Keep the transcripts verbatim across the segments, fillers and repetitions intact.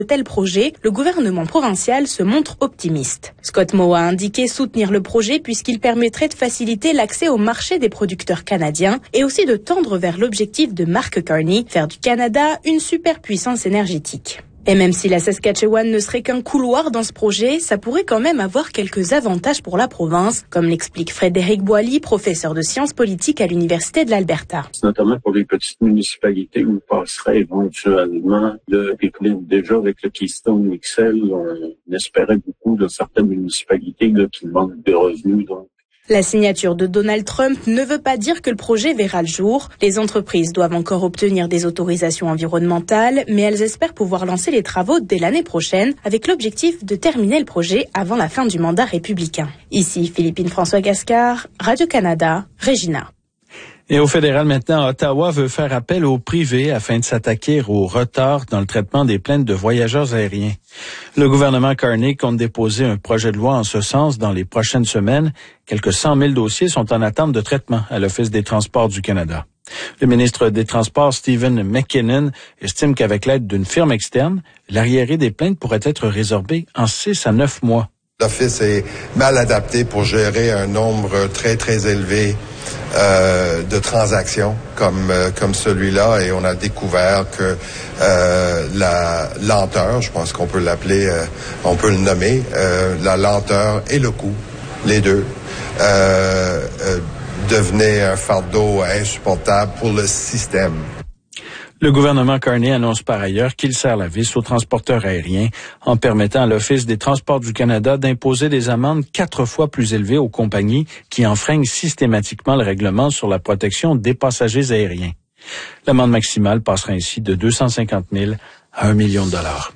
de tels projets, le gouvernement provincial se montre optimiste. Scott Moe a indiqué soutenir le projet puisqu'il permettrait de faciliter l'accès au marché des producteurs canadiens et aussi de tendre vers l'objectif de Mark Carney, faire du Canada une superpuissance énergétique. Et même si la Saskatchewan ne serait qu'un couloir dans ce projet, ça pourrait quand même avoir quelques avantages pour la province, comme l'explique Frédéric Boily, professeur de sciences politiques à l'Université de l'Alberta. Notamment pour les petites municipalités où on passerait éventuellement de pipeline. Déjà avec le Keystone X L, on espérait beaucoup de certaines municipalités là, qui manquent de revenus. Donc. La signature de Donald Trump ne veut pas dire que le projet verra le jour. Les entreprises doivent encore obtenir des autorisations environnementales, mais elles espèrent pouvoir lancer les travaux dès l'année prochaine avec l'objectif de terminer le projet avant la fin du mandat républicain. Ici Philippine François Gascard, Radio-Canada, Regina. Et au fédéral maintenant, Ottawa veut faire appel au privé afin de s'attaquer au retard dans le traitement des plaintes de voyageurs aériens. Le gouvernement Carney compte déposer un projet de loi en ce sens dans les prochaines semaines. Quelques cent mille dossiers sont en attente de traitement à l'Office des Transports du Canada. Le ministre des Transports, Stephen McKinnon, estime qu'avec l'aide d'une firme externe, l'arriéré des plaintes pourrait être résorbé en six à neuf mois. L'Office est mal adapté pour gérer un nombre très, très élevé euh, de transactions comme euh, comme celui-là, et on a découvert que euh, la lenteur, je pense qu'on peut l'appeler, euh, on peut le nommer, euh, la lenteur et le coût, les deux, euh, euh, devenaient un fardeau insupportable pour le système. Le gouvernement Carney annonce par ailleurs qu'il serre la vis aux transporteurs aériens en permettant à l'Office des Transports du Canada d'imposer des amendes quatre fois plus élevées aux compagnies qui enfreignent systématiquement le règlement sur la protection des passagers aériens. L'amende maximale passera ainsi de deux cent cinquante mille à un million de dollars.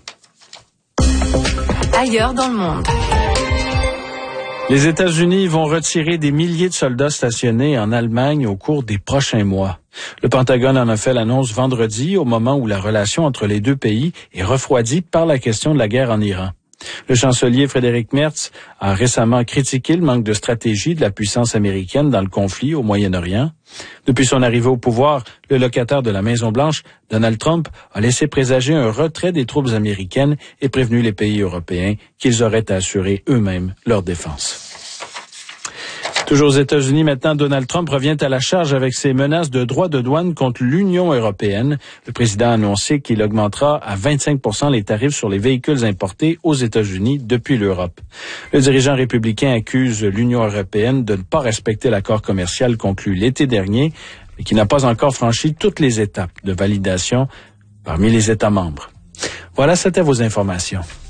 Ailleurs dans le monde. Les États-Unis vont retirer des milliers de soldats stationnés en Allemagne au cours des prochains mois. Le Pentagone en a fait l'annonce vendredi au moment où la relation entre les deux pays est refroidie par la question de la guerre en Iran. Le chancelier Frédéric Merz a récemment critiqué le manque de stratégie de la puissance américaine dans le conflit au Moyen-Orient. Depuis son arrivée au pouvoir, le locataire de la Maison-Blanche, Donald Trump, a laissé présager un retrait des troupes américaines et prévenu les pays européens qu'ils auraient à assurer eux-mêmes leur défense. Toujours aux États-Unis, maintenant, Donald Trump revient à la charge avec ses menaces de droits de douane contre l'Union européenne. Le président a annoncé qu'il augmentera à vingt-cinq pour cent les tarifs sur les véhicules importés aux États-Unis depuis l'Europe. Le dirigeant républicain accuse l'Union européenne de ne pas respecter l'accord commercial conclu l'été dernier, mais qui n'a pas encore franchi toutes les étapes de validation parmi les États membres. Voilà, c'était vos informations.